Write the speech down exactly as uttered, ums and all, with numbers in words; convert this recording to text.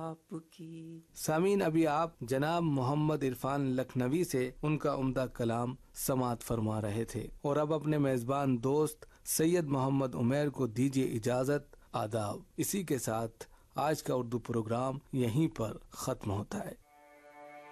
आपकी। सामीन, अभी आप जनाब मोहम्मद इरफान लखनवी से उनका उम्दा कलाम समात फरमा रहे थे और अब अपने मेजबान दोस्त सैयद मोहम्मद उमैर को दीजिए इजाजत। आदाब। इसी के साथ आज का उर्दू प्रोग्राम यहीं पर खत्म होता है।